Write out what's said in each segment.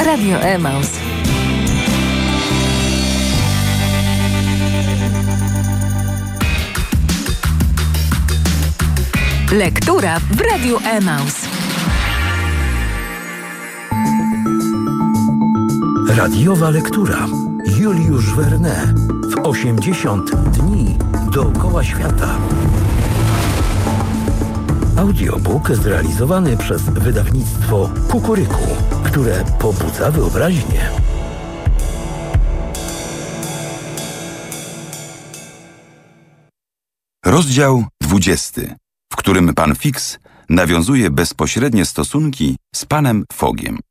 Radio Emaus. Lektura w Radiu Emaus. Radiowa lektura. Juliusz Verne. W 80 dni dookoła świata. Audiobook zrealizowany przez wydawnictwo Kukuryku, które pobudza wyobraźnię. Rozdział 20, w którym pan Fix nawiązuje bezpośrednie stosunki z panem Foggiem.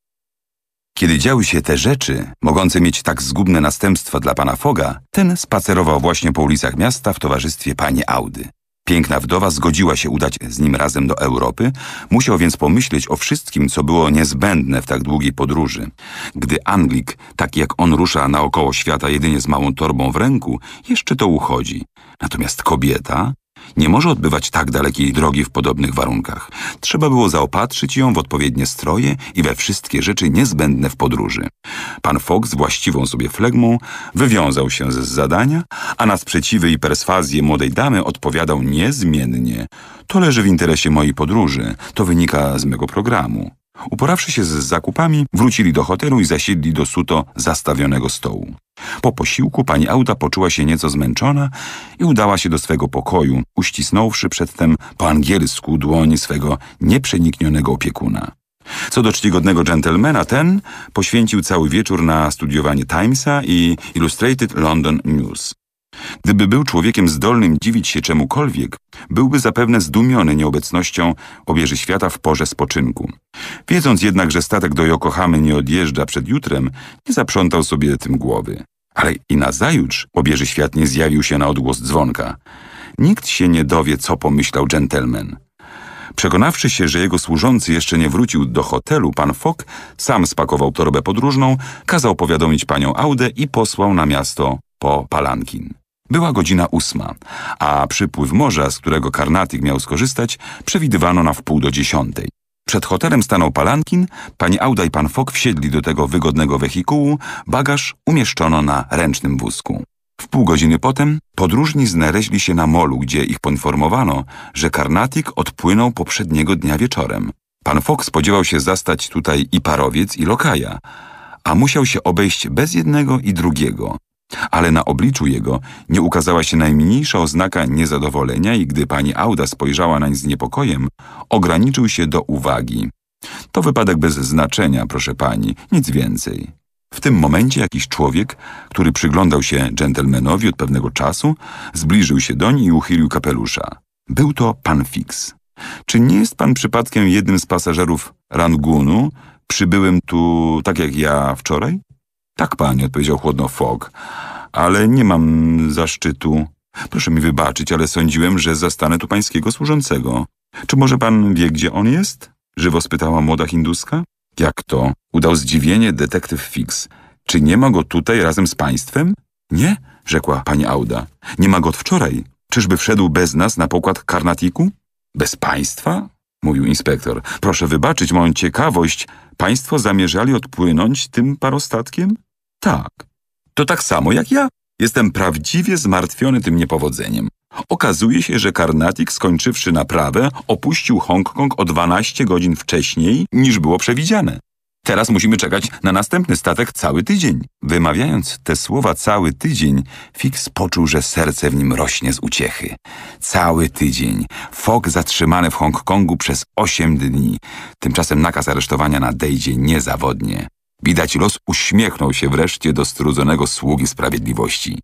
Kiedy działy się te rzeczy, mogące mieć tak zgubne następstwa dla pana Fogga, ten spacerował właśnie po ulicach miasta w towarzystwie pani Audy. Piękna wdowa zgodziła się udać z nim razem do Europy, musiał więc pomyśleć o wszystkim, co było niezbędne w tak długiej podróży. Gdy Anglik, taki jak on, rusza naokoło świata jedynie z małą torbą w ręku, jeszcze to uchodzi. Natomiast kobieta nie może odbywać tak dalekiej drogi w podobnych warunkach. Trzeba było zaopatrzyć ją w odpowiednie stroje i we wszystkie rzeczy niezbędne w podróży. Pan Fogg z właściwą sobie flegmą wywiązał się z zadania, a na sprzeciwy i perswazje młodej damy odpowiadał niezmiennie. To leży w interesie mojej podróży, to wynika z mego programu. Uporawszy się z zakupami, wrócili do hotelu i zasiedli do suto zastawionego stołu. Po posiłku pani Auda poczuła się nieco zmęczona i udała się do swego pokoju, uścisnąwszy przedtem po angielsku dłoń swego nieprzeniknionego opiekuna. Co do czcigodnego dżentelmena, ten poświęcił cały wieczór na studiowanie Timesa i Illustrated London News. Gdyby był człowiekiem zdolnym dziwić się czemukolwiek, byłby zapewne zdumiony nieobecnością obieży świata w porze spoczynku. Wiedząc jednak, że statek do Yokohamy nie odjeżdża przed jutrem, nie zaprzątał sobie tym głowy. Ale i nazajutrz obieży świat nie zjawił się na odgłos dzwonka. Nikt się nie dowie, co pomyślał dżentelmen. Przekonawszy się, że jego służący jeszcze nie wrócił do hotelu, pan Fogg sam spakował torbę podróżną, kazał powiadomić panią Audę i posłał na miasto po palankin. Była godzina 8, a przypływ morza, z którego Carnatic miał skorzystać, przewidywano na 9:30. Przed hotelem stanął palankin, pani Auda i pan Fogg wsiedli do tego wygodnego wehikułu, bagaż umieszczono na ręcznym wózku. W pół godziny potem podróżni znaleźli się na molu, gdzie ich poinformowano, że Carnatic odpłynął poprzedniego dnia wieczorem. Pan Fogg spodziewał się zastać tutaj i parowiec, i lokaja, a musiał się obejść bez jednego i drugiego. Ale na obliczu jego nie ukazała się najmniejsza oznaka niezadowolenia i gdy pani Auda spojrzała nań z niepokojem, ograniczył się do uwagi. To wypadek bez znaczenia, proszę pani, nic więcej. W tym momencie jakiś człowiek, który przyglądał się dżentelmenowi od pewnego czasu, zbliżył się doń i uchylił kapelusza. Był to pan Fix. Czy nie jest pan przypadkiem jednym z pasażerów Rangunu, przybyłym tu tak jak ja wczoraj? Tak, panie, odpowiedział chłodno Fogg, ale nie mam zaszczytu. Proszę mi wybaczyć, ale sądziłem, że zastanę tu pańskiego służącego. Czy może pan wie, gdzie on jest? Żywo spytała młoda hinduska. Jak to? Udał zdziwienie detektyw Fix. Czy nie ma go tutaj razem z państwem? Nie, rzekła pani Auda. Nie ma go od wczoraj. Czyżby wszedł bez nas na pokład Carnaticu? Bez państwa? Mówił inspektor. Proszę wybaczyć moją ciekawość. Państwo zamierzali odpłynąć tym parostatkiem? Tak. To tak samo jak ja. Jestem prawdziwie zmartwiony tym niepowodzeniem. Okazuje się, że Carnatic, skończywszy naprawę, opuścił Hongkong o 12 godzin wcześniej, niż było przewidziane. Teraz musimy czekać na następny statek cały tydzień. Wymawiając te słowa cały tydzień, Fix poczuł, że serce w nim rośnie z uciechy. Cały tydzień. Fogg zatrzymany w Hongkongu przez 8 dni. Tymczasem nakaz aresztowania nadejdzie niezawodnie. Widać, los uśmiechnął się wreszcie do strudzonego sługi sprawiedliwości.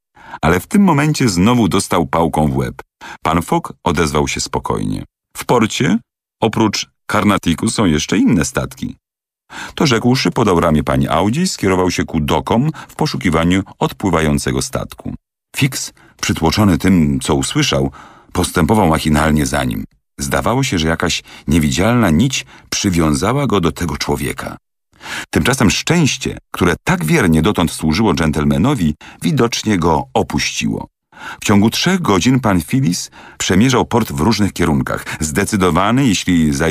Ale w tym momencie znowu dostał pałką w łeb. Pan Fogg odezwał się spokojnie. W porcie, oprócz Carnaticu, są jeszcze inne statki. To rzekłszy, podał ramię pani Audzie i skierował się ku dokom w poszukiwaniu odpływającego statku. Fix, przytłoczony tym, co usłyszał, postępował machinalnie za nim. Zdawało się, że jakaś niewidzialna nić przywiązała go do tego człowieka. Tymczasem szczęście, które tak wiernie dotąd służyło dżentelmenowi, widocznie go opuściło. W ciągu 3 godzin pan Phyllis przemierzał port w różnych kierunkach. Zdecydowany, jeśli